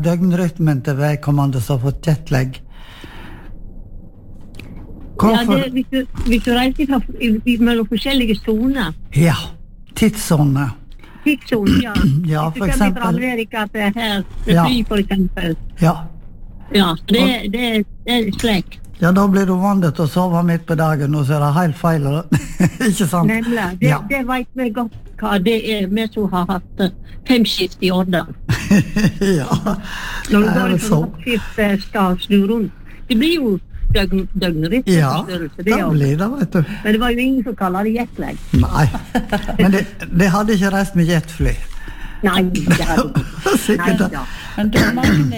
døgnrytmen til vedkommende som har fått jetlag? Ja, hvis du reiser mellom forskjellige zoner. Ja, tidszone. Tidszone, ja. Ja, for eksempel. Fra Amerika til her, til fly, for eksempel. Ja. Ja, det er slik. Ja, da blir du vant til å sove midt på dagen, og så er det helt feil, ikke sant? Nemlig, det vet vi godt hva det er, vi som har hatt 5 skift i Årdal. Ja, når du går fra nattskift skal snu rundt. Det blir jo døgnrytme. Ja, det blir det, vet du. Men det var jo ingen som kaller det jetlag. Nei, men det hadde ikke reist med jetfly. Nei, det hadde ikke. Nei, men du,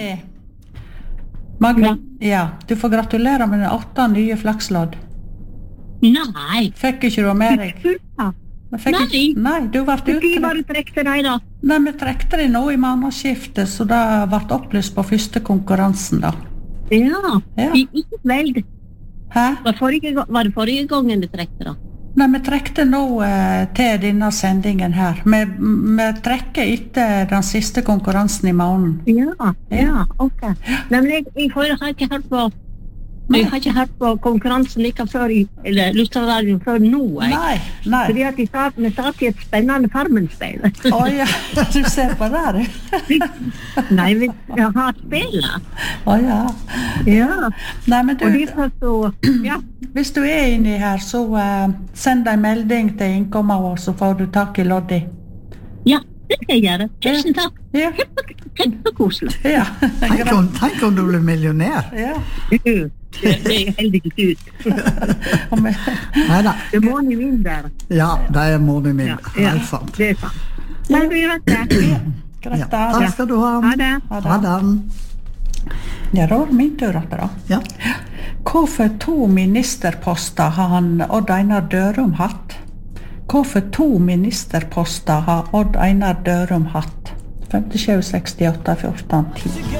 Magne, ja, du får gratulere med den 8 nye flakslodd. Nei. Fikk ikke du med deg? Nei, du var ute. Hvor var du trekte deg da? Nei, vi trekte deg nå i månedsskiftet, så det ble opplyst på første konkurransen da. Ja. Ikke veld. Hæ? Var det forrige gangen du trekte da? Nei, vi trekte nå til denne sendingen her. Vi trekker etter den siste konkurransen i måneden. Ja, ok. Nemlig, jeg har ikke hørt på konkurransen like før, eller Lystradioen før nå, Nei. Fordi at vi satt i et spennende Farmen-spill. Åja, du ser på det, du. Nei, vi har spillet. Åja. Ja. Nei, men du, og de så, ja. Hvis du er inni her, så send en melding til innkommet vår, så får du tak i Loddi. Ja, det skal jeg gjøre. Tusen takk. Ja. Kjempekoselig. Ja. Tenk om du blir millionær. Ja. Det er heldig ikke ut. Neida. Det må ni min der. Ja, det er månen min. Helt sant. Det er sant. Men vi vet det. Greit, takk skal du ha. Ha det. Ha det. Ja, da var min tur etter da. Ja. Hvorfor 2 ministerposter har han Odd Einar Dørum hatt? Hvorfor 2 ministerposter har Odd Einar Dørum hatt? 57, 68, 14, 10.